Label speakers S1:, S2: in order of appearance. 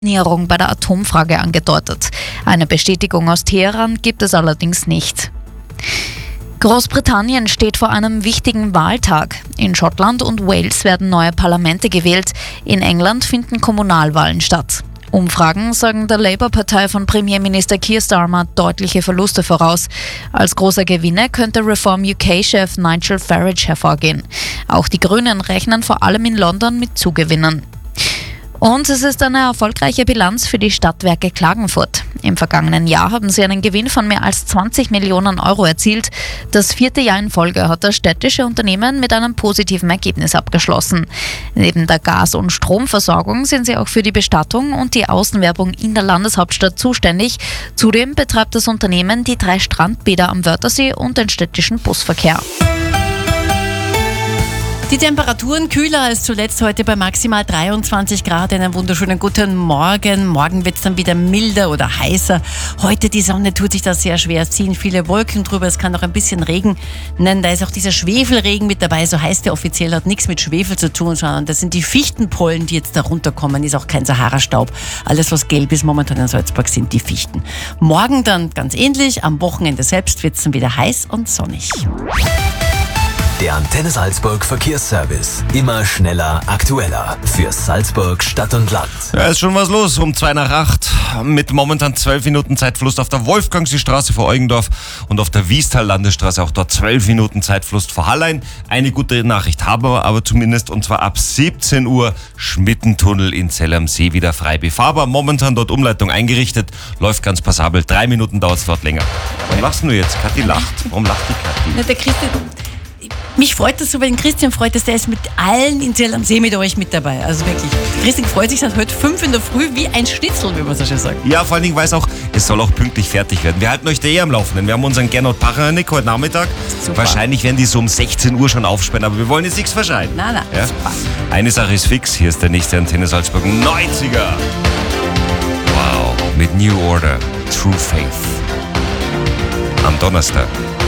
S1: Näherung bei der Atomfrage angedeutet. Eine Bestätigung aus Teheran gibt es allerdings nicht. Großbritannien steht vor einem wichtigen Wahltag. In Schottland und Wales werden neue Parlamente gewählt. In England finden Kommunalwahlen statt. Umfragen sagen der Labour-Partei von Premierminister Keir Starmer deutliche Verluste voraus. Als großer Gewinner könnte Reform-UK-Chef Nigel Farage hervorgehen. Auch die Grünen rechnen vor allem in London mit Zugewinnen. Und es ist eine erfolgreiche Bilanz für die Stadtwerke Klagenfurt. Im vergangenen Jahr haben sie einen Gewinn von mehr als 20 Millionen Euro erzielt. Das 4. Jahr in Folge hat das städtische Unternehmen mit einem positiven Ergebnis abgeschlossen. Neben der Gas- und Stromversorgung sind sie auch für die Bestattung und die Außenwerbung in der Landeshauptstadt zuständig. Zudem betreibt das Unternehmen die 3 Strandbäder am Wörthersee und den städtischen Busverkehr.
S2: Die Temperaturen kühler als zuletzt, heute bei maximal 23 Grad. Einen wunderschönen guten Morgen. Morgen wird es dann wieder milder oder heißer. Heute die Sonne tut sich da sehr schwer. Es ziehen viele Wolken drüber. Es kann auch ein bisschen regnen. Da ist auch dieser Schwefelregen mit dabei. So heißt der offiziell, hat nichts mit Schwefel zu tun, sondern das sind die Fichtenpollen, die jetzt da runterkommen. Ist auch kein Sahara-Staub. Alles, was gelb ist momentan in Salzburg, sind die Fichten. Morgen dann ganz ähnlich. Am Wochenende selbst wird es dann wieder heiß und sonnig.
S3: Der Antenne Salzburg Verkehrsservice. Immer schneller, aktueller. Für Salzburg Stadt und Land.
S4: Ja, ist schon was los. Um 7:55 mit momentan 12 Minuten Zeitverlust auf der Wolfgangseestraße vor Eugendorf und auf der Wiestal-Landesstraße. Auch dort 12 Minuten Zeitverlust vor Hallein. Eine gute Nachricht haben wir aber zumindest, und zwar ab 17 Uhr Schmittentunnel in Zell am See wieder frei befahrbar. Momentan dort Umleitung eingerichtet. Läuft ganz passabel. 3 Minuten dauert es dort länger. Warum lachst du jetzt? Kathi lacht. Warum lacht die Kathi?
S2: Na, der Christian... Mich freut das so, weil den Christian freut es, der ist mit allen in Zell am See mit euch mit dabei. Also wirklich. Christian freut sich seit heute 5 in der Früh wie ein Schnitzel, wie man so schön sagt.
S4: Ja, vor allen Dingen weiß auch, es soll auch pünktlich fertig werden. Wir halten euch da am Laufenden. Wir haben unseren Gernot Pachernick heute Nachmittag.
S2: Super.
S4: Wahrscheinlich werden die so um 16 Uhr schon aufsperren, aber wir wollen jetzt nichts verschreien.
S2: Nein,
S4: Ja?
S2: super.
S4: Eine Sache ist fix, hier ist der nächste Antenne Salzburg 90er. Wow, mit New Order, True Faith. Am Donnerstag.